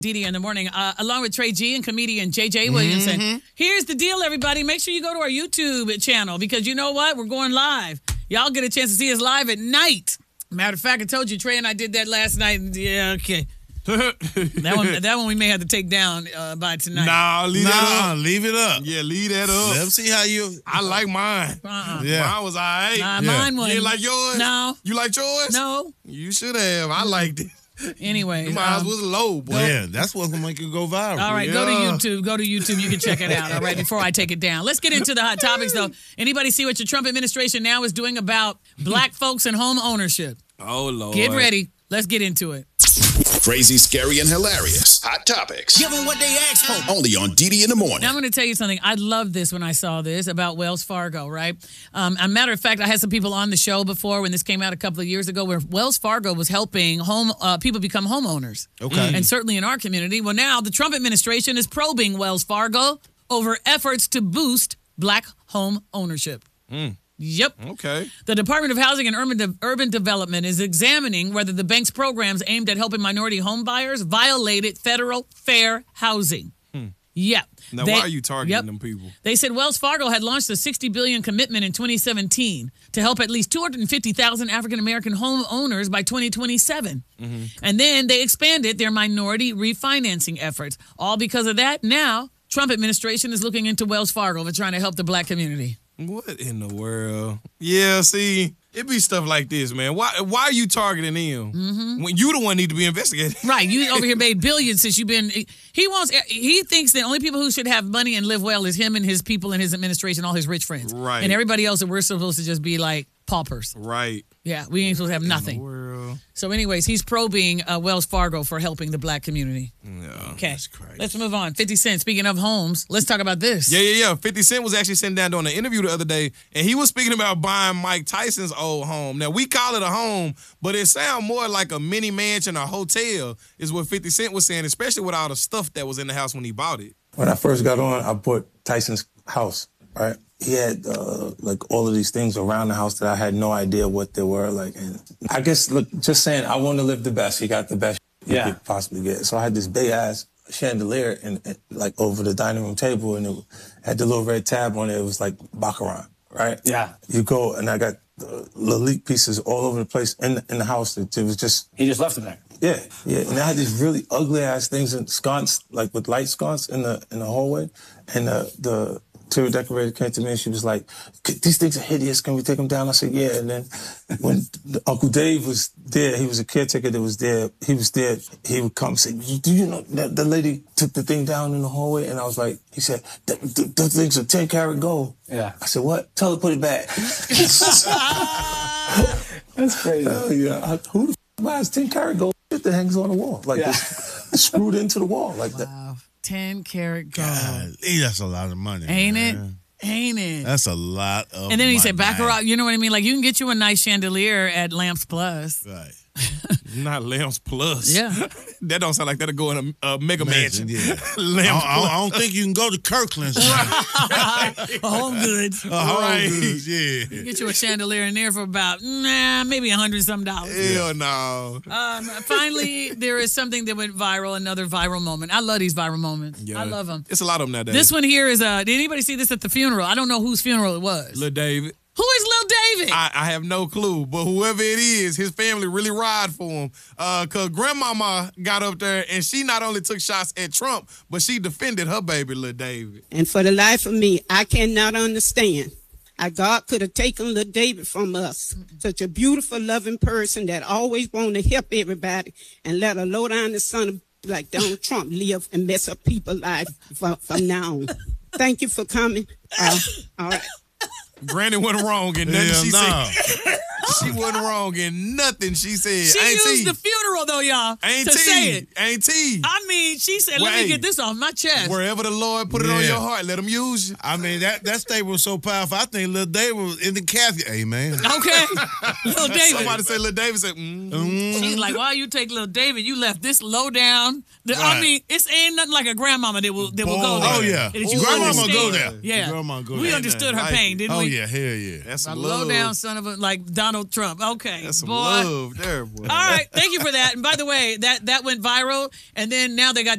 Didi in the morning, along with Trey G and comedian JJ Williamson. Here's the deal, everybody. Make sure you go to our YouTube channel because you know what? We're going live. Y'all get a chance to see us live at night. Matter of fact, I told you, Trey and I did that last night. Yeah, okay. that one we may have to take down by tonight. Leave it up. Yeah, leave that up. Let's see how you. I like mine. Yeah. Mine was all right. Mine was. You didn't like yours? No. You like yours? No. You should have. I liked it. Anyway, mine was low, boy. Yeah, that's what's gonna make it go viral. All right, go to YouTube. Go to YouTube. You can check it out. All right, before I take it down. Let's get into the hot topics, though. Anybody see what your Trump administration now is doing about black folks and home ownership? Oh, Lord. Get ready. Let's get into it. Crazy, scary, and hilarious. Hot topics. Give them what they asked for. Only on Didi in the morning. Now, I'm going to tell you something. I love this when I saw this about Wells Fargo, right? A matter of fact, I had some people on the show before when this came out a couple of years ago where Wells Fargo was helping people become homeowners. Okay. And certainly in our community. Well, now the Trump administration is probing Wells Fargo over efforts to boost black home ownership. Yep. Okay. The Department of Housing and Urban Development is examining whether the bank's programs aimed at helping minority home buyers violated federal fair housing. Yeah. Now, why are you targeting them people? They said Wells Fargo had launched a $60 billion commitment in 2017 to help at least 250,000 African-American homeowners by 2027. And then they expanded their minority refinancing efforts. All because of that, now Trump administration is looking into Wells Fargo for trying to help the black community. What in the world? Yeah, see, it be stuff like this, man. Why are you targeting him when you the one need to be investigated? Right, you over here made billions since you've been. He thinks the only people who should have money and live well is him and his people and his administration, all his rich friends, right? And everybody else that we're supposed to just be like paupers, right? Yeah, we ain't supposed to have nothing. So, anyways, he's probing Wells Fargo for helping the black community. Yeah, okay, that's crazy. Let's move on. 50 Cent. Speaking of homes, let's talk about this. Yeah. 50 Cent was actually sitting down doing an interview the other day, and he was speaking about buying Mike Tyson's old home. Now, we call it a home, but it sounds more like a mini mansion or hotel is what 50 Cent was saying, especially with all the stuff that was in the house when he bought it. When I first got on, I bought Tyson's house, right? He had like all of these things around the house that I had no idea what they were. Like, and I guess, look, just saying, I want to live the best. He got the best he could possibly get. So I had this big ass chandelier and like over the dining room table, and it had the little red tab on it. It was like Baccarat, right? Yeah. You go, and I got Lalique pieces all over the place in the house. It was just... He just left them there. Yeah. And I had these really ugly ass things in sconce, like with light sconce in the hallway, and the interior decorator came to me and she was like, "These things are hideous. Can we take them down?" I said, "Yeah." And then when Uncle Dave was there, he was a caretaker that was there. He was there. He would come and say, "Do you know that the lady took the thing down in the hallway?" And I was like, he said, "Those things are 10 karat gold." Yeah. I said, "What? Tell her to put it back." That's crazy. Yeah. Who the buys 10 karat gold that hangs on the wall? Like it's screwed into the wall like that. 10 karat gold. God, that's a lot of money. Ain't man. it? That's a lot of money. And then he said, Baccarat, you know what I mean? Like, you can get you a nice chandelier at Lamps Plus. Right. Not Lamps Plus. Yeah. That don't sound like that'll go in a mega mansion. Yeah. Lamps I don't think you can go to Kirkland's. Home Goods. Home Goods, yeah. You get you a chandelier in there for about, maybe $100-some. Hell no. Finally, there is something that went viral, another viral moment. I love these viral moments. Yeah. I love them. It's a lot of them nowadays. This one here is, did anybody see this at the funeral? I don't know whose funeral it was. Lil David. Who is Lil David? I have no clue, but whoever it is, his family really ride for him. Because grandmama got up there and she not only took shots at Trump, but she defended her baby, Lil David. And for the life of me, I cannot understand how God could have taken Lil David from us. Such a beautiful, loving person that always wanted to help everybody and let a low-down the son of like Donald Trump live and mess up people's life from now on. Thank you for coming. All right. Granny wasn't wrong in nothing she said. She wasn't wrong in nothing she said. She used the funeral, though, y'all, to say it. Ain't T. I mean, she said, let me get this off my chest. Wherever the Lord put it on your heart, let him use you. I mean, that statement was so powerful. I think Lil David was in the casket. Amen. Okay. Lil David. Somebody said Lil David said, She's like, why you take Lil David? You left this low down. I mean, it's ain't nothing like a grandmama that will go there. Oh, yeah. Grandmama go there. Yeah. Grandma go there. We understood her pain, didn't we? Oh, yeah. Hell yeah. That's a some low down son of a, like Donald Donald Trump. Okay, That's some boy. love there, boy. All right, thank you for that. And by the way, that went viral, and then now they got